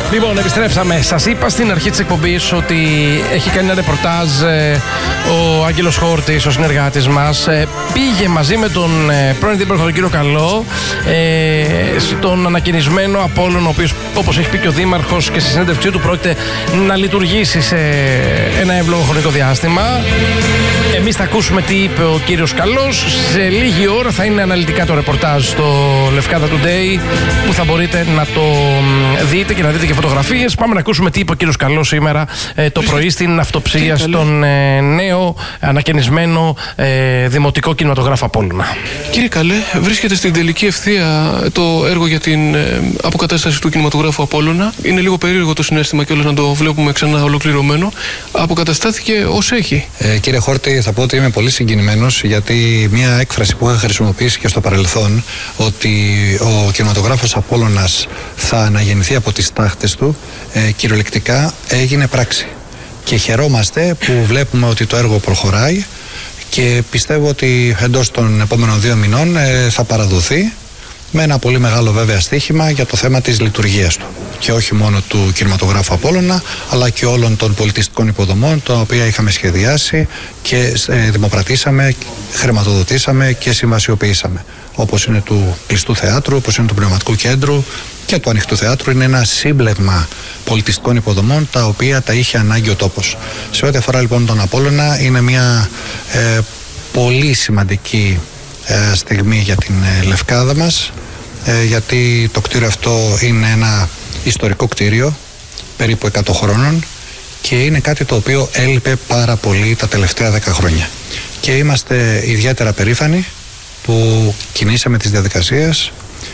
Λοιπόν, επιστρέψαμε. Σας είπα στην αρχή της εκπομπής ότι έχει κάνει ένα ρεπορτάζ ο Άγγελος Χόρτης, ο συνεργάτης μας. Πήγε μαζί με τον πρώην δήμαρχο τον κύριο Καλό στον ανακαινισμένο Απόλλωνα, ο οποίος, όπως έχει πει και ο δήμαρχος και στη συνέντευξή του, πρόκειται να λειτουργήσει σε ένα εύλογο χρονικό διάστημα. Εμείς θα ακούσουμε τι είπε ο κύριος Καλός. Σε λίγη ώρα θα είναι αναλυτικά το ρεπορτάζ στο Λευκάδα Today, που θα μπορείτε να το δείτε και να δείτε και φωτογραφίες. Πάμε να ακούσουμε τι είπε ο κύριος Καλός σήμερα το πρωί στην αυτοψία στον νέο ανακαινισμένο δημοτικό κινηματογράφο Απόλλωνα. Κύριε Καλέ, βρίσκεται στην τελική ευθεία το έργο για την αποκατάσταση του κινηματογράφου Απόλλωνα. Είναι λίγο περίεργο το συναίσθημα κιόλας να το βλέπουμε ξανά ολοκληρωμένο. Αποκαταστάθηκε ως έχει. Κύριε Χόρτη, θα πω ότι είμαι πολύ συγκινημένος, γιατί μια έκφραση που είχα χρησιμοποιήσει και στο παρελθόν, ότι ο κινηματογράφος Απόλλωνας θα αναγεννηθεί από τις τάχτες του, κυριολεκτικά έγινε πράξη. Και χαιρόμαστε που βλέπουμε ότι το έργο προχωράει και πιστεύω ότι εντός των επόμενων 2 μηνών θα παραδοθεί, με ένα πολύ μεγάλο βέβαια στοίχημα για το θέμα της λειτουργίας του. Και όχι μόνο του κινηματογράφου Απόλλωνα, αλλά και όλων των πολιτιστικών υποδομών, τα οποία είχαμε σχεδιάσει και δημοπρατήσαμε, χρηματοδοτήσαμε και συμβασιοποιήσαμε. Όπως είναι του κλειστού θεάτρου, όπως είναι του πνευματικού κέντρου και του ανοιχτού θεάτρου. Είναι ένα σύμπλεγμα πολιτιστικών υποδομών, τα οποία τα είχε ανάγκη ο τόπος. Σε ό,τι αφορά λοιπόν τον Απόλλωνα, είναι μια πολύ σημαντική στιγμή για την Λευκάδα μας, γιατί το κτίριο αυτό είναι ένα ιστορικό κτίριο περίπου 100 χρόνων και είναι κάτι το οποίο έλειπε πάρα πολύ τα τελευταία 10 χρόνια. Και είμαστε ιδιαίτερα περήφανοι που κινήσαμε τις διαδικασίες,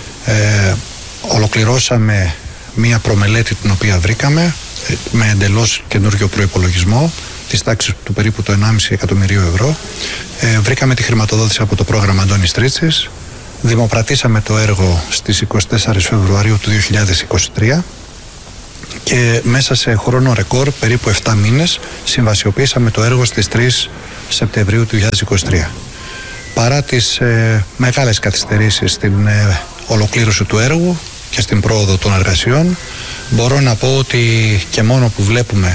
ολοκληρώσαμε μία προμελέτη την οποία βρήκαμε με εντελώς καινούριο προϋπολογισμό της τάξης του περίπου το 1,5 εκατομμυρίου ευρώ. Βρήκαμε τη χρηματοδότηση από το πρόγραμμα Αντώνης Τρίτσης, δημοπρατήσαμε το έργο στις 24 Φεβρουαρίου του 2023 και μέσα σε χρόνο ρεκόρ, περίπου 7 μήνες, συμβασιοποίησαμε το έργο στις 3 Σεπτεμβρίου του 2023. Παρά τις μεγάλες καθυστερήσεις στην ολοκλήρωση του έργου και στην πρόοδο των εργασιών, μπορώ να πω ότι και μόνο που βλέπουμε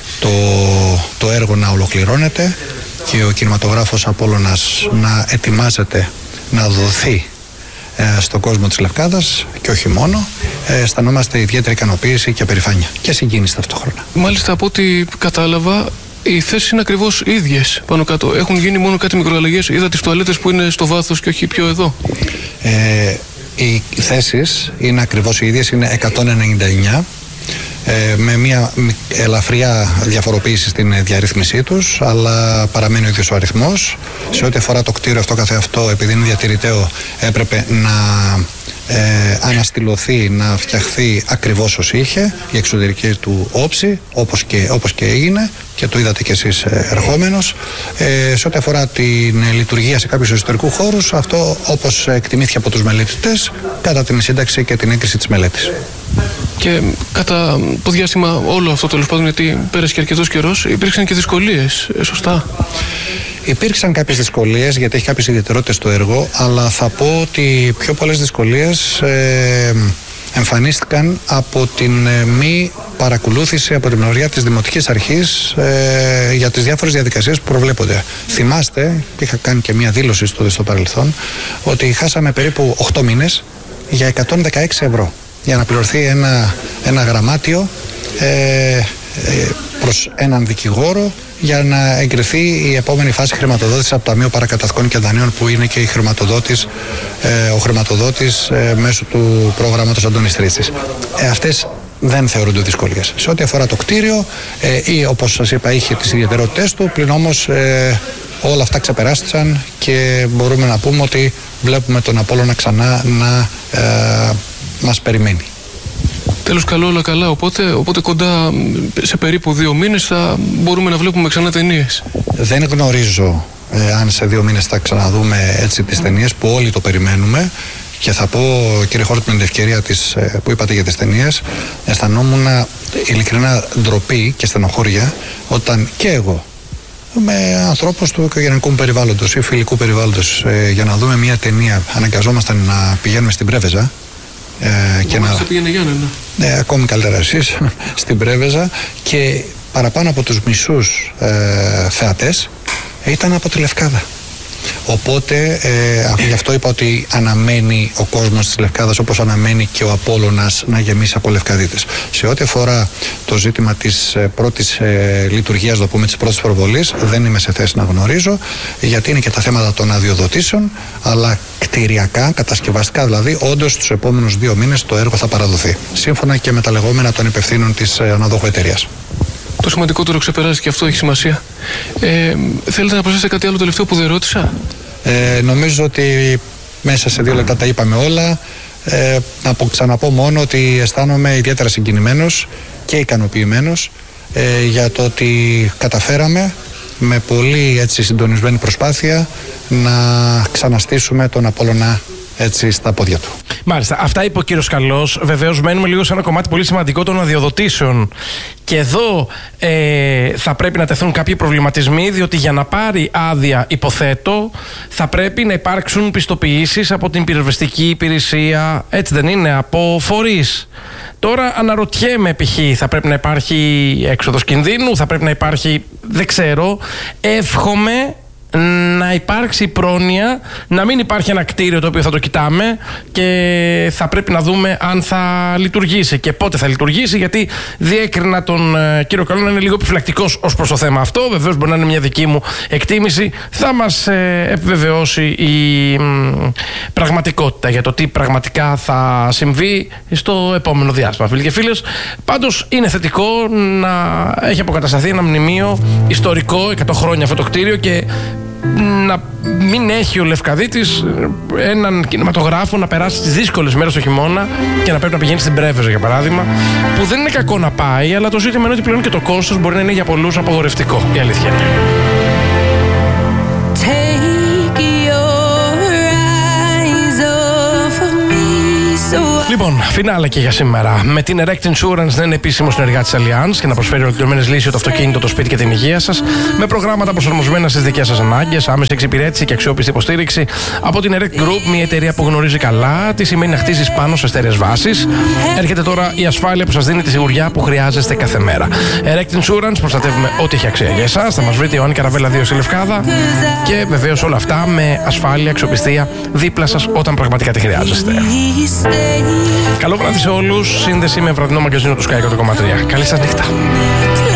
το έργο να ολοκληρώνεται και ο κινηματογράφος Απόλλωνας να ετοιμάζεται να δοθεί στον κόσμο της Λευκάδας και όχι μόνο, αισθανόμαστε ιδιαίτερη ικανοποίηση και περηφάνεια και συγκίνηση ταυτόχρονα. Μάλιστα, από ό,τι κατάλαβα, οι θέσεις είναι ακριβώς ίδιες πάνω κάτω. Έχουν γίνει μόνο κάτι μικροαλλαγές. Είδα τις τουαλέτες που είναι στο βάθος και όχι πιο εδώ. Οι θέσεις είναι ακριβώς οι ίδιες, είναι 199. Με μια ελαφριά διαφοροποίηση στην διαρρύθμισή τους, αλλά παραμένει ο ίδιος ο αριθμός. Σε ό,τι αφορά το κτίριο αυτό καθεαυτό, επειδή είναι διατηρηταίο, έπρεπε να αναστηλωθεί, να φτιαχθεί ακριβώς ως είχε, η εξωτερική του όψη, όπως και έγινε, και το είδατε κι εσείς ερχόμενος. Σε ό,τι αφορά την λειτουργία σε κάποιους εσωτερικούς χώρους, αυτό όπως εκτιμήθηκε από τους μελετητές κατά την σύνταξη και την έγκριση της μελέτης. Και κατά το διάστημα όλο αυτό, τέλος πάντων, γιατί πέρασε και αρκετός καιρός, υπήρξαν και δυσκολίες, σωστά? Υπήρξαν κάποιες δυσκολίες, γιατί έχει κάποιες ιδιαιτερότητες στο έργο, αλλά θα πω ότι πιο πολλές δυσκολίες εμφανίστηκαν από την μη παρακολούθηση από την πλευρά της Δημοτικής Αρχής για τις διάφορες διαδικασίες που προβλέπονται. Θυμάστε, και είχα κάνει και μία δήλωση στο παρελθόν, ότι χάσαμε περίπου 8 μήνες για 116 ευρώ για να πληρωθεί ένα γραμμάτιο προς έναν δικηγόρο για να εγκριθεί η επόμενη φάση χρηματοδότησης από το Ταμείο Παρακαταθήκων και Δανείων, που είναι και ο χρηματοδότης μέσω του προγράμματος Αντώνης Τρίτσης. Αυτές δεν θεωρούνται δυσκολίες. Σε ό,τι αφορά το κτίριο, ή όπως σας είπα, είχε τις ιδιαιτερότητές του, πλην όμως όλα αυτά ξεπεράστησαν και μπορούμε να πούμε ότι βλέπουμε τον Απόλλωνα ξανά να μας περιμένει. Τέλος, καλό, όλα καλά. Οπότε κοντά σε περίπου 2 μήνες θα μπορούμε να βλέπουμε ξανά ταινίες. Δεν γνωρίζω αν σε 2 μήνες θα ξαναδούμε έτσι τις ταινίες που όλοι το περιμένουμε. Και θα πω, κύριε Χόρτη, με την ευκαιρία που είπατε για τις ταινίες, αισθανόμουν ειλικρινά ντροπή και στενοχώρια όταν και εγώ με ανθρώπους του οικογενειακού περιβάλλοντος ή φιλικού περιβάλλοντος για να δούμε μια ταινία αναγκαζόμασταν να πηγαίνουμε στην Πρέβεζα Και να πήγαινε Γιάννενα. Ναι, ακόμη καλύτερα εσείς στην Πρέβεζα, και παραπάνω από τους μισούς θεατές ήταν από τη Λευκάδα. Οπότε γι' αυτό είπα ότι αναμένει ο κόσμος της Λευκάδας, όπως αναμένει και ο Απόλλωνας, να γεμίσει από Λευκαδίτες. Σε ό,τι αφορά το ζήτημα της πρώτης λειτουργίας, το πούμε, της πρώτης προβολής, δεν είμαι σε θέση να γνωρίζω, γιατί είναι και τα θέματα των αδειοδοτήσεων, αλλά κτηριακά, κατασκευαστικά δηλαδή, όντως τους επόμενους 2 μήνες το έργο θα παραδοθεί, σύμφωνα και με τα λεγόμενα των υπευθύνων της αναδόχου εταιρείας. Το σημαντικότερο ξεπεράζει και αυτό έχει σημασία. Θέλετε να προσθέσετε κάτι άλλο τελευταίο που δεν ρώτησα? Νομίζω ότι μέσα σε 2 λεπτά τα είπαμε όλα. Να ξαναπώ μόνο ότι αισθάνομαι ιδιαίτερα συγκινημένος και ικανοποιημένος για το ότι καταφέραμε με πολύ συντονισμένη προσπάθεια να ξαναστήσουμε τον Απόλλωνα στα πόδια του. Μάλιστα. Αυτά είπε ο κύριος Καλός. Βεβαίως, μένουμε λίγο σε ένα κομμάτι πολύ σημαντικό των αδειοδοτήσεων. Και εδώ θα πρέπει να τεθούν κάποιοι προβληματισμοί, διότι για να πάρει άδεια, υποθέτω, θα πρέπει να υπάρξουν πιστοποιήσεις από την πυροσβεστική υπηρεσία. Έτσι δεν είναι? Από φορείς. Τώρα αναρωτιέμαι, π.χ. θα πρέπει να υπάρχει έξοδος κινδύνου, θα πρέπει να υπάρχει, δεν ξέρω. Εύχομαι να υπάρξει πρόνοια, να μην υπάρχει ένα κτίριο το οποίο θα το κοιτάμε και θα πρέπει να δούμε αν θα λειτουργήσει και πότε θα λειτουργήσει, γιατί διέκρινα τον κύριο Καλό να είναι λίγο επιφυλακτικός ως προς το θέμα αυτό. Βεβαίως μπορεί να είναι μια δική μου εκτίμηση, θα μας επιβεβαιώσει η πραγματικότητα για το τι πραγματικά θα συμβεί στο επόμενο διάστημα. Φίλοι και φίλες, πάντως είναι θετικό να έχει αποκατασταθεί ένα μνημείο ιστορικό, 100 χρόνια αυτό το κτίριο, και να μην έχει ο Λευκαδίτης έναν κινηματογράφο να περάσει τις δύσκολες μέρες το χειμώνα και να πρέπει να πηγαίνει στην Πρέβεζα, για παράδειγμα, που δεν είναι κακό να πάει, αλλά το ζήτημα είναι ότι πλέον και το κόστος μπορεί να είναι για πολλούς απαγορευτικό. Η αλήθεια είναι. Λοιπόν, φινάλε και για σήμερα. Με την Erect Insurance να είναι επίσημο συνεργάτη της Allianz και να προσφέρει ολοκληρωμένες λύσεις για το αυτοκίνητο, το σπίτι και την υγεία σας, με προγράμματα προσαρμοσμένα στις δικές σας ανάγκες, άμεση εξυπηρέτηση και αξιόπιστη υποστήριξη από την Erect Group, μια εταιρεία που γνωρίζει καλά τι σημαίνει να χτίσεις πάνω σε στέρεες βάσεις. Έρχεται τώρα η ασφάλεια που σας δίνει τη σιγουριά που χρειάζεστε κάθε μέρα. Erect Insurance, προστατεύουμε ό,τι έχει αξία για εσάς. Θα μας βρείτε Ιωάννη Καραβέλα 2 στη Λευκάδα, και βεβαίως όλα αυτά με ασφάλεια, αξιοπιστία δίπλα σας όταν πραγματικά τη χρειάζεστε. Καλό βράδυ σε όλους. Σύνδεση με βραδινό μαγκαζίνο του Sky 100,3. Καλή σας νύχτα.